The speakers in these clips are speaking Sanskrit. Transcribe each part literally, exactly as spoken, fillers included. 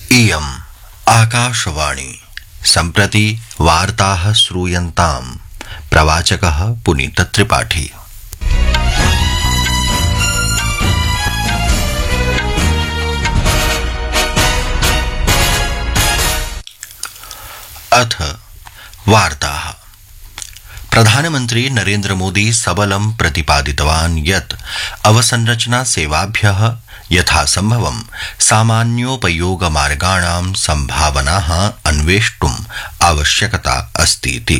इयम् आकाशवाणी सम्प्रति वार्ताः श्रूयन्ताम् प्रवाचकः पुनीत त्रिपाठी। अथ वार्ताः। प्रधानमन्त्री नरेन्द्र मोदी सबलं प्रतिपादितवान् यत् अवसंरचना सेवाभ्यः यथासम्भवं सामान्योपयोगमार्गाणां सम्भावनाः अन्वेष्टुम् आवश्यकता अस्तीति।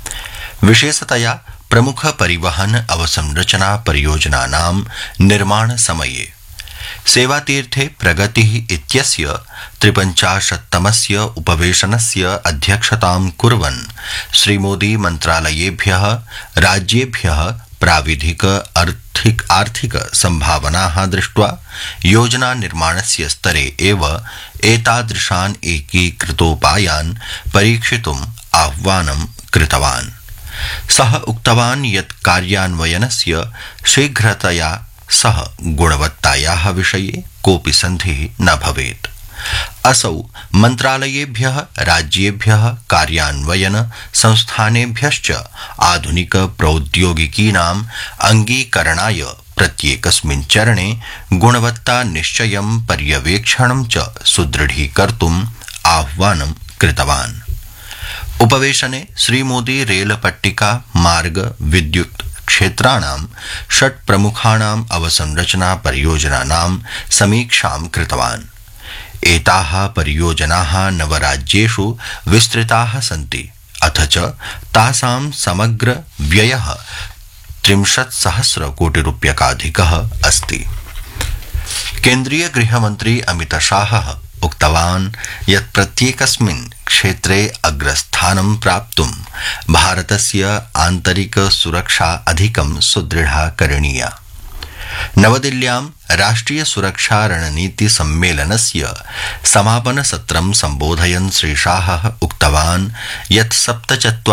विशेषतया प्रमुख परिवहन अवसंरचना परियोजनानां निर्माण समये सेवातीर्थे प्रगतिः इत्यस्य त्रिपञ्चाशत्तमस्य उपवेशनस्य अध्यक्षतां कुर्वन् श्रीमोदी मन्त्रालयेभ्यः राज्येभ्यः प्राविधिक आर्थिक आर्थिक सम्भावनाः दृष्ट्वा योजना निर्माणस्य स्तरे एव एतादृशान् एकीकृतोपायान् परीक्षितुम् आह्वानं कृतवान्। सः उक्तवान् यत् कार्यान्वयनस्य शीघ्रतया सह गुणवत्तायाः विषये कोऽपि सन्धिः न भवेत्। असौ मन्त्रालयेभ्यः राज्येभ्यः कार्यान्वयन संस्थानेभ्यश्च आधुनिक प्रौद्योगिकीनाम् अङ्गीकरणाय प्रत्येकस्मिन् चरणे गुणवत्ता निश्चयं पर्यवेक्षणं च सुदृढीकर्तुम् आह्वानं कृतवान्। उपवेशने श्रीमोदी रेलपट्टिका मार्ग विद्युत् क्षेत्राणां षट् प्रमुखाणाम् अवसंरचना परियोजनानां समीक्षां कृतवान्। एताः परियोजनाः नवराज्येषु विस्तृताः सन्ति, अथ च तासां समग्र व्ययः त्रिंशत् सहस्र कोटि रूप्यकाधिकः अस्ति। केन्द्रीय गृहमन्त्री अमित शाहः उक्तवान् यत् प्रत्येकस्मिन् क्षेत्रे अग्रस्थानं प्राप्तुं भारतस्य आन्तरिक सुरक्षा अधिकं सुदृढा करणीया। नवदिल्ल्यां राष्ट्रिय सुरक्षा रणनीति सम्मेलनस्य समापन सत्रं सम्बोधयन् श्री शाहः उक्तवान् यत् सप्तचत्वारि